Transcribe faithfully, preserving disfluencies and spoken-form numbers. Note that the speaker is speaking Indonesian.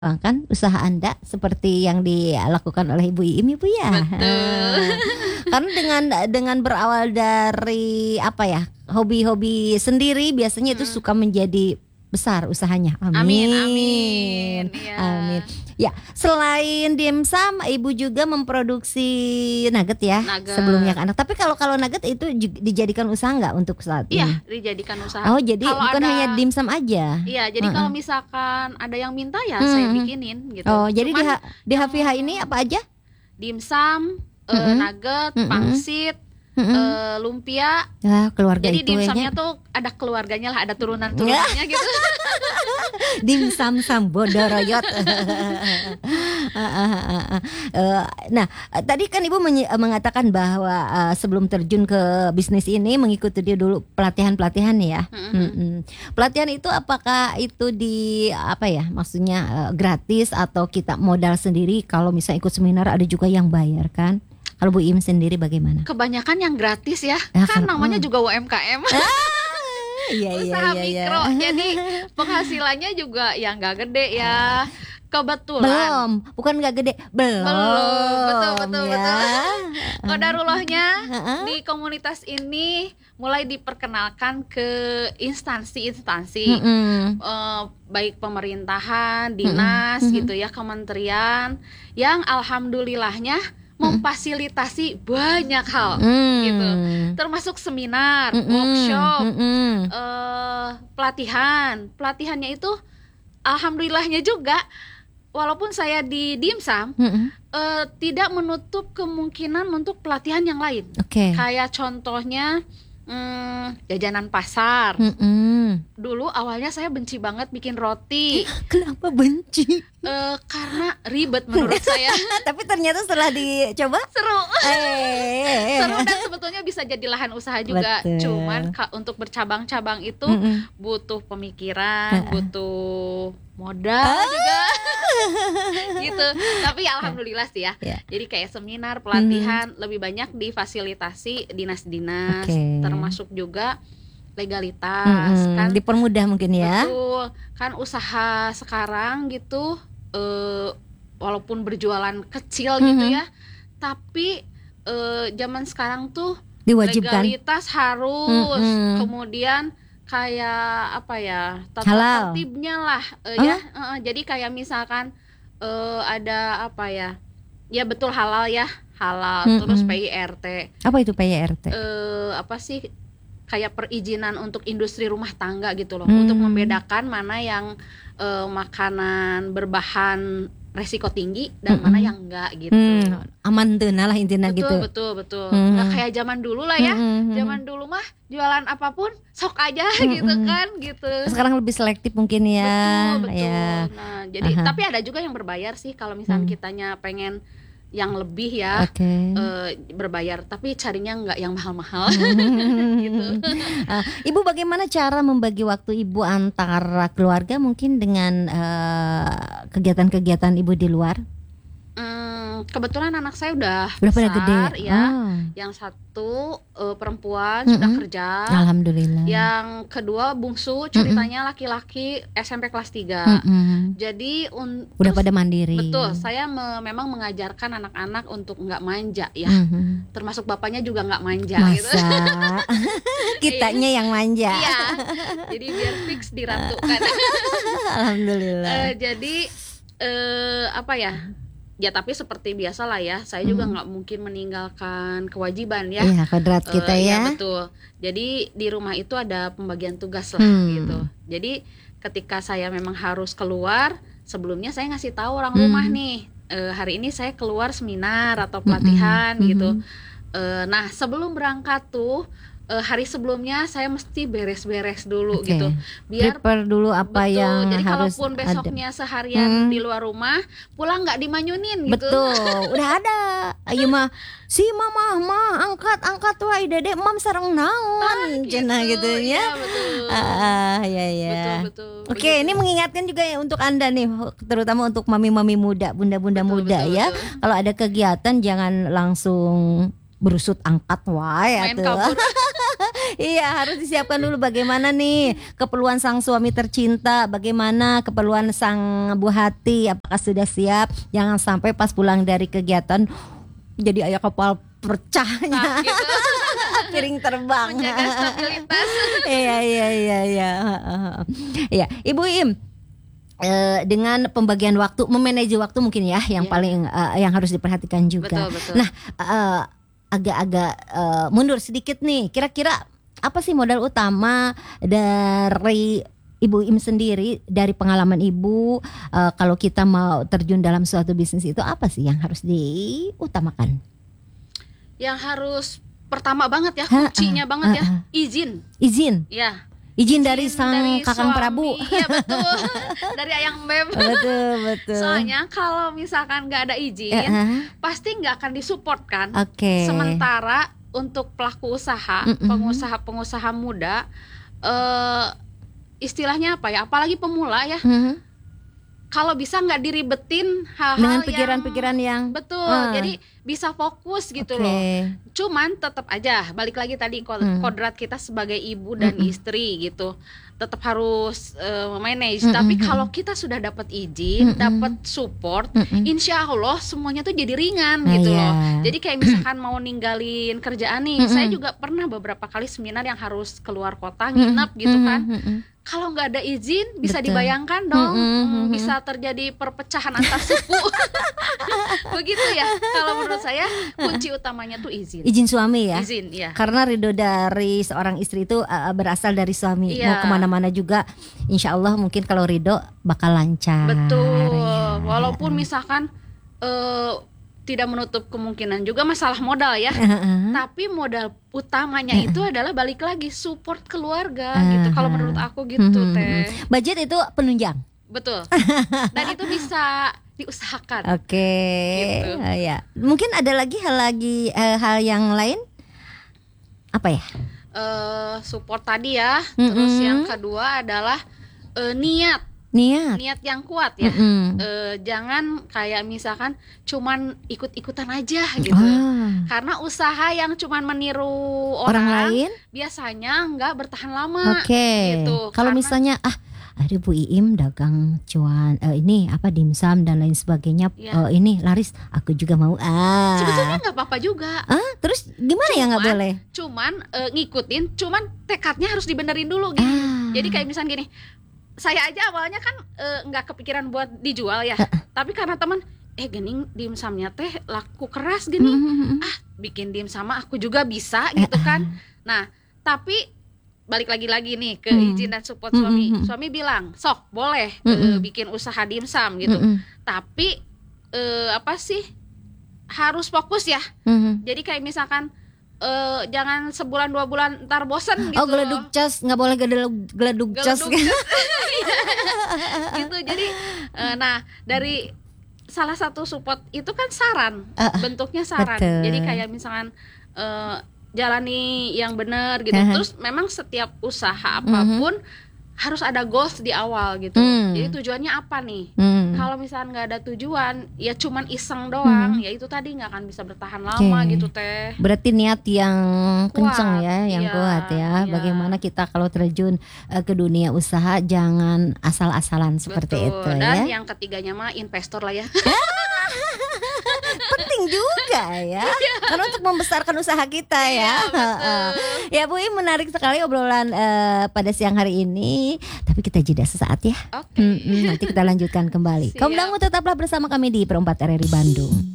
Kan usaha Anda seperti yang dilakukan oleh Ibu Iim, Ibu ya. Betul. Karena dengan dengan berawal dari apa ya, hobi-hobi sendiri biasanya itu Mhm. suka menjadi besar usahanya. Amin, Amin. amin. Iya. Amin. Ya, selain dimsum, Ibu juga memproduksi nugget ya Nugget. sebelumnya ke anak. Tapi kalau kalau nugget itu ju- dijadikan usaha nggak untuk saat ini? Iya, dijadikan usaha. Oh, jadi Kalau bukan ada- hanya dimsum aja. Iya, jadi Heeh. kalau misalkan ada yang minta ya saya Mhm. bikinin gitu. Oh, jadi di, Cuman H- di H V H ini apa aja? dimsum, eh, Mhm. nugget, Mhm. pangsit, Mm-mm. eh, lumpia. Ya, keluarga Jadi itu dimsumnya kayaknya tuh ada keluarganya lah, ada turunan-turunannya gitu. dimsum sambodoroyot. Eh, nah, tadi kan Ibu menye- mengatakan bahwa eh, sebelum terjun ke bisnis ini mengikuti dia dulu pelatihan-pelatihan ya. Mhm. Mm-mm. Pelatihan itu apakah itu di apa ya? Maksudnya eh, gratis atau kita modal sendiri? Kalau misalnya ikut seminar ada juga yang bayar kan? Kalau Bu Im sendiri bagaimana? Kebanyakan yang gratis ya. Ya, Kan kan, namanya mm. juga U M K M. Iya iya Usaha iya iya. mikro. Jadi penghasilannya juga yang nggak gede ya. Kebetulan. Belum, bukan nggak gede, belum. Belum, betul, betul, ya. betul. Qadarullahnya Heeh. di komunitas ini mulai diperkenalkan ke instansi-instansi, Mm-mm. eh, baik pemerintahan, dinas Mm-mm. gitu ya, kementerian, yang alhamdulillahnya memfasilitasi banyak hal Mm. gitu, termasuk seminar, Mm-mm. workshop, Mm-mm. eh, pelatihan. Pelatihannya itu alhamdulillahnya juga, walaupun saya di dimsum, Mm-mm. eh, tidak menutup kemungkinan untuk pelatihan yang lain. Oke. Kayak contohnya hmm, jajanan pasar. Mm-mm. Dulu awalnya saya benci banget bikin roti, Kenapa benci? eh, karena ribet menurut saya. Tapi ternyata setelah dicoba, Seru. eh, Seru dan sebetulnya bisa jadi lahan usaha juga. Betul. Cuman ka- untuk bercabang-cabang itu Mm-mm. butuh pemikiran, Ha-ha. butuh modal juga. Gitu. Tapi alhamdulillah sih ya. Ya. Jadi kayak seminar, pelatihan lebih banyak difasilitasi dinas-dinas, Oke. termasuk juga legalitas Mm-mm. kan. Dipermudah mungkin ya. Betul. Kan usaha sekarang gitu, eh, walaupun berjualan kecil gitu Mhm. ya, tapi eh, zaman sekarang tuh Diwajibkan. legalitas harus, Mm-mm. kemudian kayak apa ya, tata Halal. tertibnya lah, eh, Oh. ya. Eh, jadi kayak misalkan eh, ada apa ya, ya betul halal ya, halal. Mm-mm. Terus P I R T, Apa itu P Y R T? eh, apa sih, kayak perizinan untuk industri rumah tangga gitu loh, Hmm. untuk membedakan mana yang eh, makanan berbahan resiko tinggi dan Mm-mm. mana yang enggak gitu. Hmm, aman tuh lah intinya Betul, gitu. betul, betul. Hmm. Nggak kayak zaman dulu lah ya. Mm-mm. Zaman dulu mah jualan apapun sok aja Mm-mm. gitu kan, gitu. Sekarang lebih selektif mungkin ya. Betul, betul. Ya. Nah, jadi Aha. tapi ada juga yang berbayar sih kalau misalnya Hmm. kitanya pengen yang lebih ya, Oke. eh, berbayar, tapi carinya nggak yang mahal-mahal. Gitu. Ah, Ibu bagaimana cara membagi waktu Ibu antara keluarga mungkin dengan eh, kegiatan-kegiatan Ibu di luar? Hmm, kebetulan anak saya udah Udah pada besar gede. ya. Oh, Yang satu eh, perempuan Mm-mm. sudah kerja. Alhamdulillah. Yang kedua bungsu ceritanya laki-laki S M P kelas tiga. Mm-mm. Jadi un- Udah terus- pada mandiri. betul, saya me- memang mengajarkan anak-anak untuk nggak manja ya. Mhm. Termasuk bapaknya juga nggak manja gitu. Masa kitanya yang manja. Iya. Jadi biar fix diratukan. Alhamdulillah. Eh, jadi eh, apa ya? Ya tapi seperti biasa lah ya. Saya juga Mhm. nggak mungkin meninggalkan kewajiban ya. Iya, kodrat Eh, kita iya, ya. betul. Jadi di rumah itu ada pembagian tugas lah Hmm. gitu. Jadi ketika saya memang harus keluar, sebelumnya saya ngasih tahu orang Hmm. rumah nih, eh, hari ini saya keluar seminar atau Mm-mm. pelatihan gitu. Mhm. Eh, nah sebelum berangkat tuh, eh, hari sebelumnya saya mesti beres-beres dulu Oke. gitu. Biar Prepare dulu apa betul. yang Jadi harus kalaupun ada. besoknya seharian Hmm. di luar rumah, pulang nggak dimanyunin gitu. Betul, udah ada. Ayo mah si mama mah angkat angkat wae dede mam sareng naon cenah gitu ya. Iya, betul. Ah, ya ya. Betul, betul. Oke, Begitu. ini mengingatkan juga ya untuk Anda nih, terutama untuk mami-mami muda, bunda-bunda Betul, muda betul, ya. betul. Kalau ada kegiatan jangan langsung berusut angkat wae Main atuh. kabur. Iya, harus disiapkan dulu bagaimana nih keperluan sang suami tercinta, bagaimana keperluan sang buah hati, apakah sudah siap? Jangan sampai pas pulang dari kegiatan jadi ayah kepala pecahnya, Nah, gitu. piring terbang. Menjaga stabilitas. Iya iya iya iya. Iya, Ibu Im, eh, dengan pembagian waktu, memanage waktu mungkin ya yang Iya. paling eh, yang harus diperhatikan juga. Betul, betul. Nah, eh, agak-agak eh, mundur sedikit nih. Kira-kira apa sih modal utama dari Ibu Im sendiri, dari pengalaman Ibu, eh, kalau kita mau terjun dalam suatu bisnis itu apa sih yang harus diutamakan? Yang harus pertama banget ya, Ha, kuncinya ha, banget ha, ya, ha. izin. Izin, Ya. izin dari sang dari Kakang suami. Prabu. Iya betul. Dari Ayang Beb. Betul betul. Soalnya kalau misalkan nggak ada izin, Eh, eh. pasti nggak akan disupport kan. Oke. Sementara untuk pelaku usaha, Mm-mm. pengusaha-pengusaha muda, eh, istilahnya apa ya? Apalagi pemula ya. Mhm. Kalau bisa nggak diribetin hal-hal Dengan yang pikiran-pikiran yang betul. Ah. Jadi bisa fokus gitu Oke. loh. Cuman tetap aja balik lagi tadi kod- Hmm. kodrat kita sebagai ibu dan Mm-mm. istri gitu. Tetap harus eh, manage. Mm-mm. Tapi kalau kita sudah dapat izin, Mm-mm. dapat support, Mm-mm. insya Allah semuanya tuh jadi ringan Ah, gitu iya. loh. Jadi kayak misalkan mau ninggalin kerjaan nih, Mm-mm. saya juga pernah beberapa kali seminar yang harus keluar kota nginep gitu Mhm, kan. mhm. Kalau nggak ada izin bisa Betul. dibayangkan dong, Mm-mm, hmm, mm-mm. bisa terjadi perpecahan antar suku. Begitu ya. Kalau menurut saya kunci utamanya tuh izin. Izin suami ya. Izin, ya. Karena ridho dari seorang istri itu uh, berasal dari suami. Iya. Mau kemana-mana juga, insya Allah mungkin kalau ridho bakal lancar. Betul. Ya. Walaupun misalkan eh, tidak menutup kemungkinan juga masalah modal ya. Heeh. Tapi modal utamanya itu adalah balik lagi support keluarga Ah. gitu. Kalau menurut aku gitu, Mhm, Teh. mhm. Budget itu penunjang. Betul. Dan itu bisa diusahakan. Oke. Gitu. Oh, ya. Mungkin ada lagi hal lagi eh, hal yang lain? Apa ya? Eh, support tadi ya. Terus Mm-mm. yang kedua adalah eh, niat, Niat. niat yang kuat ya. Mm-mm. Eh, jangan kayak misalkan cuman ikut-ikutan aja gitu. Ah, Karena usaha yang cuman meniru orang, orang, lain. biasanya nggak bertahan lama. Oke. gitu. Kalau Karena- misalnya ah ada Bu Iim dagang cuan eh, ini apa dimsum dan lain sebagainya, Iya. eh, ini laris, aku juga mau. Ah. Sebetulnya nggak apa-apa juga. Ah, terus gimana ya nggak Cuman- boleh? Cuman eh, ngikutin, cuman tekadnya harus dibenerin dulu gitu. Ah. Jadi kayak misalnya gini, saya aja awalnya kan eh, nggak kepikiran buat dijual ya. Tapi karena teman, eh gening dimsumnya teh laku keras gini. Mhm. Ah, bikin dim sama aku juga bisa gitu kan. Nah, tapi balik lagi-lagi nih ke Hmm. izin dan support Hmm, suami. hmm, hmm. Suami bilang, "Sok, boleh Hmm, eh, hmm. bikin usaha dimsum gitu." Mhm. Tapi eh, apa sih? Harus fokus ya. Mhm. Jadi kayak misalkan eh, jangan sebulan dua bulan ntar bosen gitu. Oh, geleduk cas nggak boleh geleduk geleduk cas. Geleduk cas. Gitu. Jadi eh, nah, dari salah satu support itu kan saran. Ah, Bentuknya saran. betul. Jadi kayak misalkan eh, jalani yang benar gitu. Aha. Terus memang setiap usaha apapun harus ada goals di awal gitu. Hmm. Jadi tujuannya apa nih? Hmm. Kalau misalnya nggak ada tujuan, ya cuman iseng doang, ya itu tadi nggak akan bisa bertahan lama Oke. gitu Teh. Berarti niat yang kenceng Kuat, ya, yang iya, kuat ya. iya. Bagaimana kita kalau terjun eh, ke dunia usaha jangan asal-asalan seperti Betul. itu Dan ya. yang ketiganya mah investor lah ya. Penting juga ya. Karena untuk membesarkan usaha kita ya. Heeh. Ya Bu Im, menarik sekali obrolan eh, pada siang hari ini. Tapi kita jeda sesaat ya. Oke. Mm-mm, nanti kita lanjutkan kembali. Siap. Kaum dangu tetaplah bersama kami di Perempat R R I Bandung.